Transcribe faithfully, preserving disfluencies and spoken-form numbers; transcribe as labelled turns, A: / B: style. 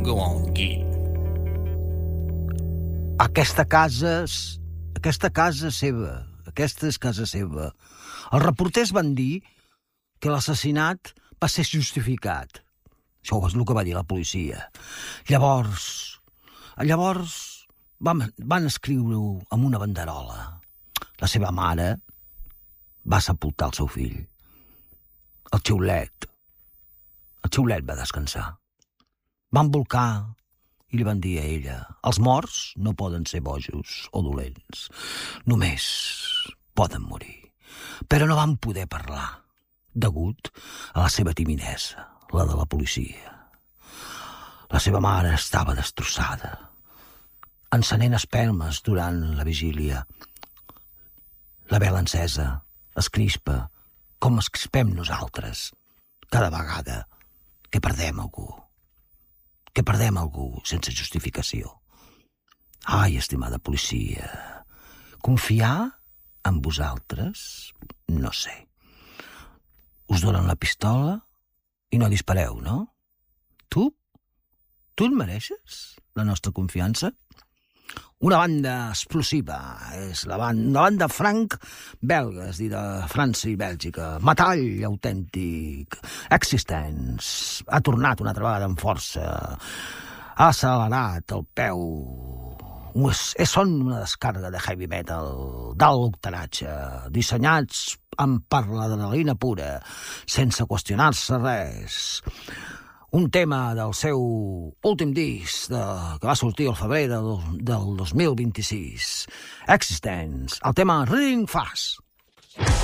A: Go on, Gui.
B: Aquesta casa... és- Aquesta casa és seva. Aquesta és casa seva. Els reporters van dir que l'assassinat va ser justificat. Això és el que va dir la policia. Llavors... Llavors van, van escriure-ho amb una banderola. La seva mare va sepultar el seu fill. El xiulet. El xiulet va descansar. Van volcar i li van dir a ella: els morts no poden ser bojos o dolents. Només poden morir. Però no van poder parlar, degut a la seva timidesa, la de la policia. La seva mare estava destrossada, encenent espelmes durant la vigília. La vela encesa es crispa com es crispem nosaltres cada vegada que perdem algú. Que perdem algú sense justificació. Ai, estimada policia, confiar en vosaltres? No sé. Us donen la pistola i no dispareu, no? Tu? Tu et mereixes la nostra confiança? Una banda explosiva, és la banda, una banda franc belga, és dir, de França i Bèlgica. Metall autèntic, Existence, ha tornat una altra vegada amb força, ha accelerat el peu, és, és, són una descarga de heavy metal, d'alt octanatge, dissenyats amb per l'adrenalina pura, sense qüestionar-se res. Un tema del seu últim disc, de, que va sortir al febrer del, del dos mil vint-i-sis. Existence, el tema Ring Fast.